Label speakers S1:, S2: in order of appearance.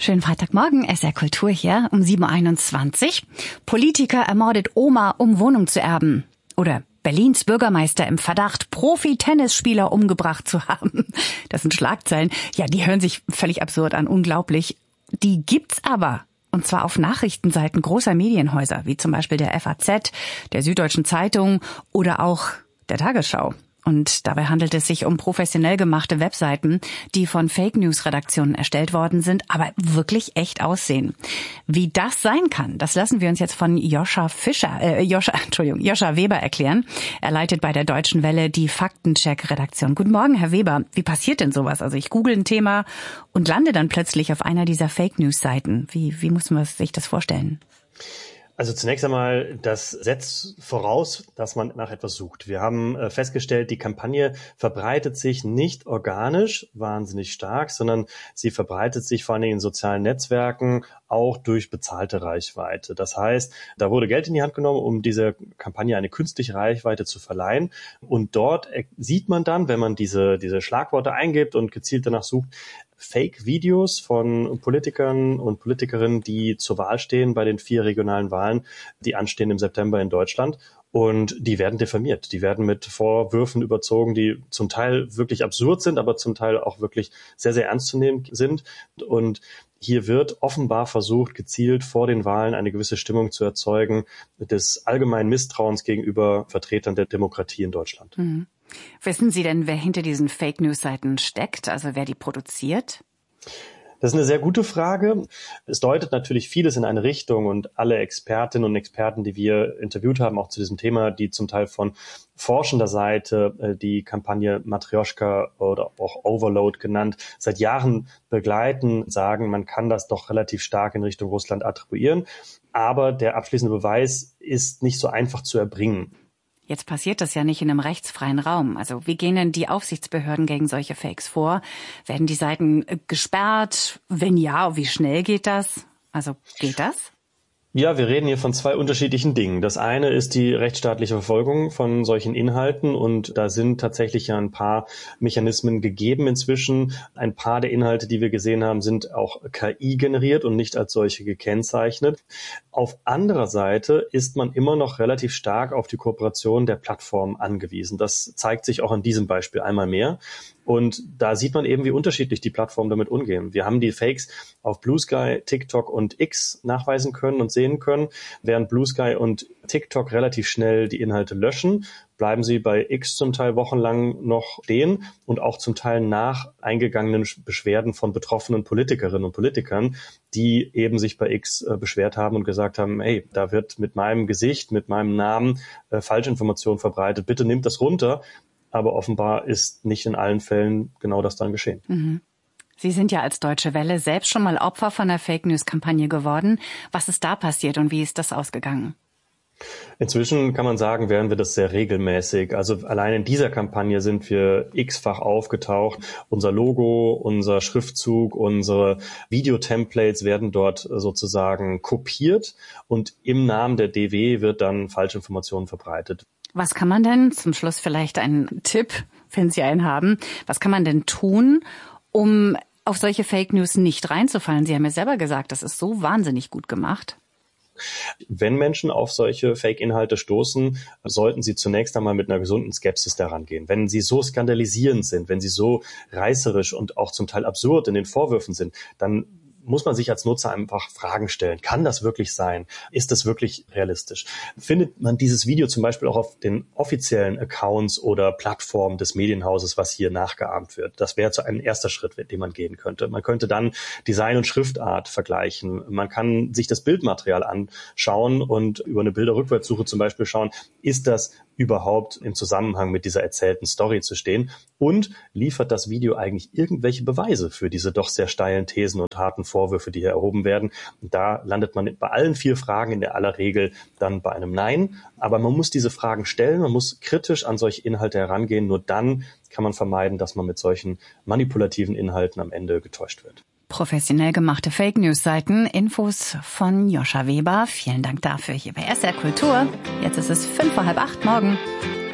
S1: Schönen Freitagmorgen, SR Kultur hier um 7.21 Uhr. Politiker ermordet Oma, um Wohnung zu erben. Oder Berlins Bürgermeister im Verdacht, Profi-Tennisspieler umgebracht zu haben. Das sind Schlagzeilen. Ja, die hören sich völlig absurd an, unglaublich. Die gibt's aber. Und zwar auf Nachrichtenseiten großer Medienhäuser, wie zum Beispiel der FAZ, der Süddeutschen Zeitung oder auch der Tagesschau. Und dabei handelt es sich um professionell gemachte Webseiten, die von Fake-News-Redaktionen erstellt worden sind, aber wirklich echt aussehen. Wie das sein kann, das lassen wir uns jetzt von Joscha Weber erklären. Er leitet bei der Deutschen Welle die Faktencheck-Redaktion. Guten Morgen, Herr Weber. Wie passiert denn sowas? Also ich google ein Thema und lande dann plötzlich auf einer dieser Fake-News-Seiten. Wie muss man sich das vorstellen?
S2: Also zunächst einmal, das setzt voraus, dass man nach etwas sucht. Wir haben festgestellt, die Kampagne verbreitet sich nicht organisch wahnsinnig stark, sondern sie verbreitet sich vor allen Dingen in sozialen Netzwerken auch durch bezahlte Reichweite. Das heißt, da wurde Geld in die Hand genommen, um dieser Kampagne eine künstliche Reichweite zu verleihen. Und dort sieht man dann, wenn man diese Schlagworte eingibt und gezielt danach sucht, Fake-Videos von Politikern und Politikerinnen, die zur Wahl stehen bei den 4 regionalen Wahlen, die anstehen im September in Deutschland. Und die werden diffamiert. Die werden mit Vorwürfen überzogen, die zum Teil wirklich absurd sind, aber zum Teil auch wirklich sehr, sehr ernst zu nehmen sind. Und hier wird offenbar versucht, gezielt vor den Wahlen eine gewisse Stimmung zu erzeugen des allgemeinen Misstrauens gegenüber Vertretern der Demokratie in Deutschland.
S1: Mhm. Wissen Sie denn, wer hinter diesen Fake-News-Seiten steckt, also wer die produziert?
S2: Das ist eine sehr gute Frage. Es deutet natürlich vieles in eine Richtung und alle Expertinnen und Experten, die wir interviewt haben, auch zu diesem Thema, die zum Teil von forschender Seite die Kampagne Matrjoschka oder auch Overload genannt, seit Jahren begleiten, sagen, man kann das doch relativ stark in Richtung Russland attribuieren. Aber der abschließende Beweis ist nicht so einfach zu erbringen.
S1: Jetzt passiert das ja nicht in einem rechtsfreien Raum. Also wie gehen denn die Aufsichtsbehörden gegen solche Fakes vor? Werden die Seiten gesperrt? Wenn ja, wie schnell geht das? Also geht das?
S2: Ja, wir reden hier von 2 unterschiedlichen Dingen. Das eine ist die rechtsstaatliche Verfolgung von solchen Inhalten und da sind tatsächlich ja ein paar Mechanismen gegeben inzwischen. Ein paar der Inhalte, die wir gesehen haben, sind auch KI generiert und nicht als solche gekennzeichnet. Auf anderer Seite ist man immer noch relativ stark auf die Kooperation der Plattformen angewiesen. Das zeigt sich auch an diesem Beispiel einmal mehr. Und da sieht man eben, wie unterschiedlich die Plattformen damit umgehen. Wir haben die Fakes auf Blue Sky, TikTok und X nachweisen können und sehen können. Während Blue Sky und TikTok relativ schnell die Inhalte löschen, bleiben sie bei X zum Teil wochenlang noch stehen und auch zum Teil nach eingegangenen Beschwerden von betroffenen Politikerinnen und Politikern, die eben sich bei X beschwert haben und gesagt haben, hey, da wird mit meinem Gesicht, mit meinem Namen Falschinformation verbreitet, bitte nehmt das runter. Aber offenbar ist nicht in allen Fällen genau das dann geschehen.
S1: Mhm. Sie sind ja als Deutsche Welle selbst schon mal Opfer von der Fake-News-Kampagne geworden. Was ist da passiert und wie ist das ausgegangen?
S2: Inzwischen kann man sagen, wären wir das sehr regelmäßig. Also allein in dieser Kampagne sind wir x-fach aufgetaucht. Unser Logo, unser Schriftzug, unsere Videotemplates werden dort sozusagen kopiert und im Namen der DW wird dann Falschinformationen verbreitet.
S1: Was kann man denn, zum Schluss vielleicht einen Tipp, wenn Sie einen haben, was kann man denn tun, um auf solche Fake News nicht reinzufallen? Sie haben ja selber gesagt, das ist so wahnsinnig gut gemacht.
S2: Wenn Menschen auf solche Fake-Inhalte stoßen, sollten sie zunächst einmal mit einer gesunden Skepsis daran gehen. Wenn sie so skandalisierend sind, wenn sie so reißerisch und auch zum Teil absurd in den Vorwürfen sind, dann muss man sich als Nutzer einfach Fragen stellen. Kann das wirklich sein? Ist das wirklich realistisch? Findet man dieses Video zum Beispiel auch auf den offiziellen Accounts oder Plattformen des Medienhauses, was hier nachgeahmt wird? Das wäre ein erster Schritt, den man gehen könnte. Man könnte dann Design und Schriftart vergleichen. Man kann sich das Bildmaterial anschauen und über eine Bilderrückwärtssuche zum Beispiel schauen, ist das überhaupt im Zusammenhang mit dieser erzählten Story zu stehen und liefert das Video eigentlich irgendwelche Beweise für diese doch sehr steilen Thesen und harten Vorwürfe, die hier erhoben werden. Und da landet man bei allen 4 Fragen in der aller Regel dann bei einem Nein. Aber man muss diese Fragen stellen, man muss kritisch an solche Inhalte herangehen. Nur dann kann man vermeiden, dass man mit solchen manipulativen Inhalten am Ende getäuscht wird.
S1: Professionell gemachte Fake-News-Seiten, Infos von Joscha Weber. Vielen Dank dafür hier bei SR Kultur. Jetzt ist es 7:55 morgen.